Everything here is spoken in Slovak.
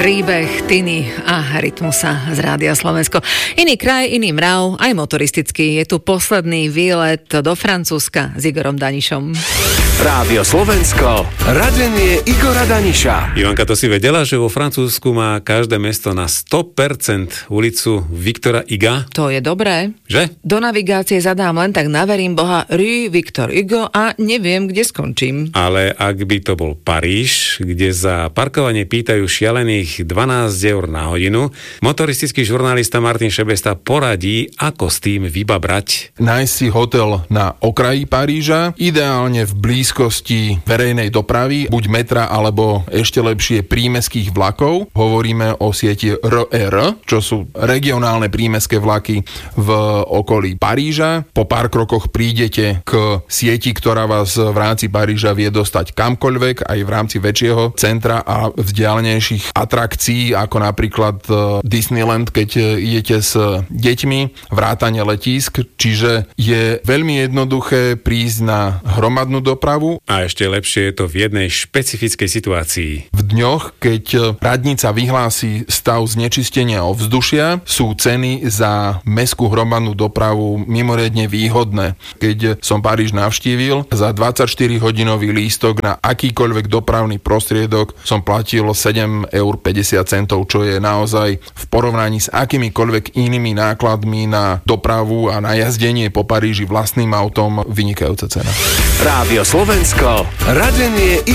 Príbeh Tiny a Rytmusa z Rádia Slovensko. Iný kraj, iný mrav, aj motoristický. Je tu posledný výlet do Francúzska s Igorom Danišom. Rádio Slovensko, radenie Igora Daniša. Ivanka, to si vedela, že vo Francúzsku má každé mesto na 100% ulicu Viktora Huga? To je dobré. Že? Do navigácie zadám len tak naverím Boha Rue Victor Hugo a neviem, kde skončím. Ale ak by to bol Paríž, kde za parkovanie pýtajú šialených 12 eur na hodinu, motoristický žurnalista Martin Šebesta poradí, ako s tým vybabrať. Nájsť si hotel na okraji Paríža, ideálne v blízkosti verejnej dopravy, buď metra, alebo ešte lepšie prímestských vlakov. Hovoríme o sieti RER, čo sú regionálne prímestské vlaky v okolí Paríža. Po pár krokoch prídete k sieti, ktorá vás v rámci Paríža vie dostať kamkoľvek, aj v rámci väčšieho centra a vzdialenejších atrakcií, ako napríklad Disneyland, keď idete s deťmi, vrátane letísk, čiže je veľmi jednoduché prísť na hromadnú dopravu. A ešte lepšie je to v jednej špecifickej situácii. V dňoch, keď radnica vyhlási stav znečistenia ovzdušia, sú ceny za mestskú hromadnú dopravu mimoriadne výhodné. Keď som Paríž navštívil, za 24-hodinový lístok na akýkoľvek dopravný prostriedok som platil 7,50 €, čo je naozaj v porovnaní s akýmikoľvek inými nákladmi na dopravu a na jazdenie po Paríži vlastným autom vynikajúca cena. Rádio Slovensko, radenie